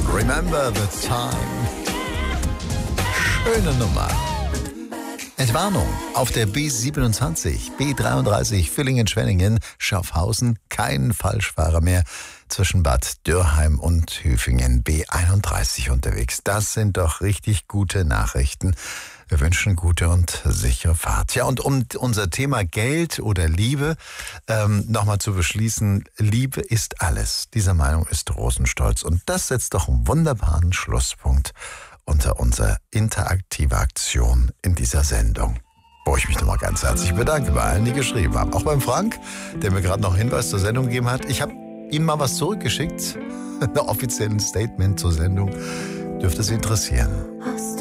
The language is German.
Remember the Time. Schöne Nummer. Entwarnung auf der B27, B33, Villingen-Schwenningen, Schaffhausen, kein Falschfahrer mehr zwischen Bad Dürrheim und Hüfingen, B31 unterwegs. Das sind doch richtig gute Nachrichten. Wir wünschen gute und sichere Fahrt. Ja, und um unser Thema Geld oder Liebe nochmal zu beschließen, Liebe ist alles. Dieser Meinung ist Rosenstolz. Und das setzt doch einen wunderbaren Schlusspunkt unter unsere interaktive Aktion in dieser Sendung, wo ich mich nochmal ganz herzlich bedanke bei allen, die geschrieben haben. Auch beim Frank, der mir gerade noch einen Hinweis zur Sendung gegeben hat. Ich habe ihm mal was zurückgeschickt, ein offizielles Statement zur Sendung. Dürfte Sie interessieren.